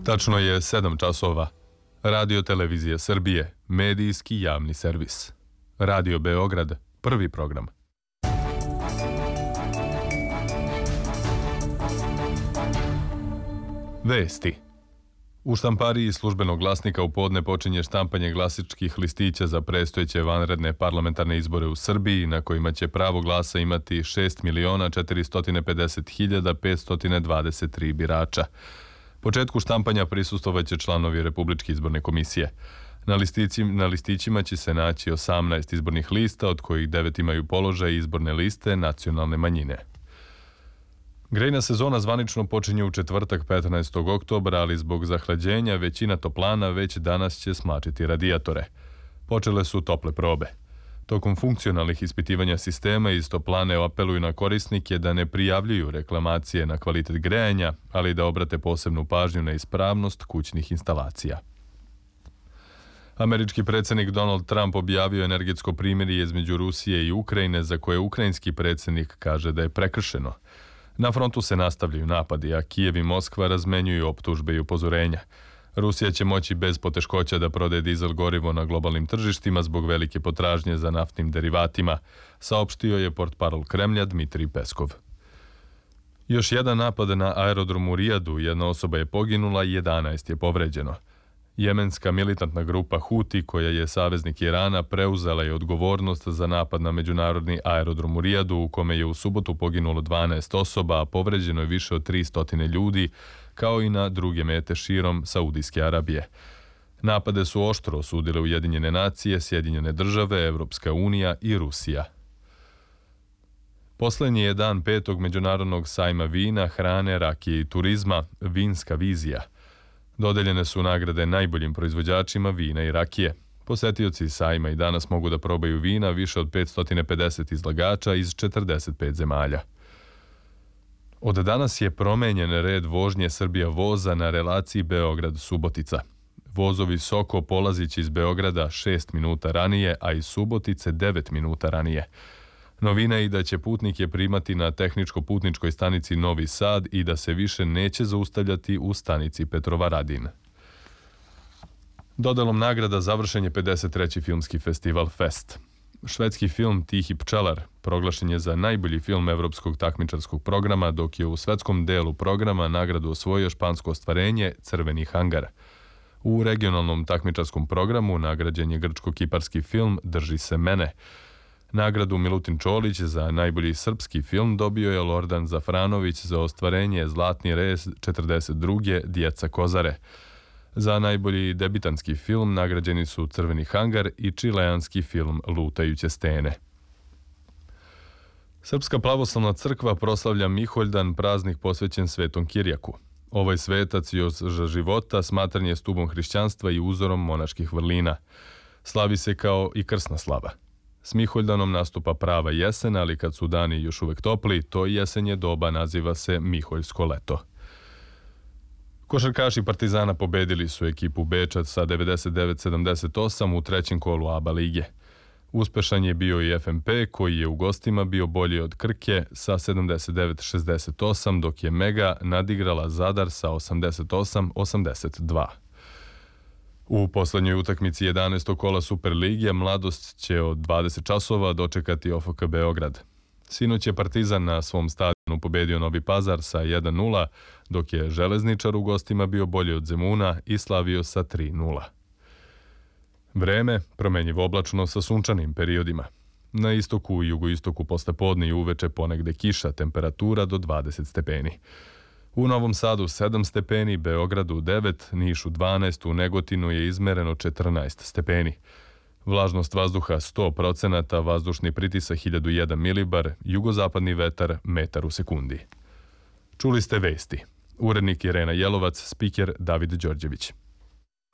Tačno je 7 časova. Radio Televizija Srbije, medijski javni servis. Radio Beograd, prvi program. Vesti. U štampariji Službenog glasnika u podne počinje štampanje glasačkih listića za predstojeće vanredne parlamentarne izbore u Srbiji, na kojima će pravo glasa imati 6.450.523 birača. Početku štampanja prisustvovaće članovi Republičke izborne komisije. Na listićima će se naći 18 izbornih lista, od kojih 9 imaju položaj izborne liste nacionalne manjine. Grejna sezona zvanično počinje u četvrtak 15. oktobra, ali zbog zahlađenja većina toplana već danas će smačiti radijatore. Počele su tople probe. Tokom funkcionalnih ispitivanja sistema iz toplane apeluju na korisnike da ne prijavljuju reklamacije na kvalitet grejanja, ali da obrate posebnu pažnju na ispravnost kućnih instalacija. Američki predsjednik Donald Trump objavio energetsko primirje između Rusije i Ukrajine, za koje ukrajinski predsjednik kaže da je prekršeno. Na frontu se nastavljaju napadi, a Kijev i Moskva razmenjuju optužbe i upozorenja. Rusija će moći bez poteškoća da prodaje dizel gorivo na globalnim tržištima zbog velike potražnje za naftnim derivatima, saopštio je portparol Kremlja Dmitrij Peskov. Još jedan napad na aerodromu u Rijadu, jedna osoba je poginula i 11 je povređeno. Jemenska militantna grupa Huti, koja je saveznik Irana, preuzela je odgovornost za napad na međunarodni aerodrom u Rijadu, u kome je u subotu poginulo 12 osoba, a povređeno je više od 300 ljudi, kao i na druge mete širom Saudijske Arabije. Napade su oštro osudile Ujedinjene nacije, Sjedinjene države, Evropska unija i Rusija. Poslednji je dan 5. međunarodnog sajma vina, hrane, rakije i turizma, Vinska vizija. Dodeljene su nagrade najboljim proizvođačima vina i rakije. Posetioci sajma i danas mogu da probaju vina više od 550 izlagača iz 45 zemalja. Od danas je promenjen red vožnje Srbija voza na relaciji Beograd-Subotica. Vozovi Soko polazići iz Beograda 6 minuta ranije, a iz Subotice 9 minuta ranije. Novina je i da će putnike primati na tehničko-putničkoj stanici Novi Sad i da se više neće zaustavljati u stanici Petrovaradin. Dodelom nagrada završen je 53. filmski festival Fest. Švedski film Tihi pčelar proglašen je za najbolji film evropskog takmičarskog programa, dok je u svetskom delu programa nagradu osvojio špansko ostvarenje Crveni hangar. U regionalnom takmičarskom programu nagrađen je grčko-kiparski film Drži se mene. Nagradu Milutin Čolić za najbolji srpski film dobio je Lordan Zafranović za ostvarenje Zlatni rez 42. Djeca Kozare. Za najbolji debitanski film nagrađeni su Crveni hangar i čileanski film Lutajuće stene. Srpska pravoslavna crkva proslavlja Miholjdan, praznik posvećen Svetom Kirjaku. Ovaj svetac još za života smatran je stubom hrišćanstva i uzorom monaških vrlina. Slavi se kao i krsna slava. S Miholjdanom nastupa prava jesen, ali kad su dani još uvek topli, to jesenje doba naziva se Miholjsko leto. Košarkaši Partizana pobedili su ekipu Beča sa 99-78 u trećem kolu ABA lige. Uspešan je bio i FNP, koji je u gostima bio bolji od Krke sa 79-68, dok je Mega nadigrala Zadar sa 88-82. U poslednjoj utakmici 11. kola Superligije Mladost će od 20 časova dočekati OFK Beograd. Sinoć je Partizan na svom stadionu pobedio Novi Pazar sa 1-0, dok je Železničar u gostima bio bolji od Zemuna i slavio sa 3-0. Vreme promenjivo oblačno sa sunčanim periodima. Na istoku i jugoistoku posle podne i uveče ponegde kiša, temperatura do 20 stepeni. U Novom Sadu 7 stepeni, Beogradu 9, Nišu 12, u Negotinu je izmereno 14 stepeni. Vlažnost vazduha 100%, vazdušni pritisak 1001 milibar, jugozapadni vetar metar u sekundi. Čuli ste vesti. Urednik Irena Jelovac, spiker David Đorđević.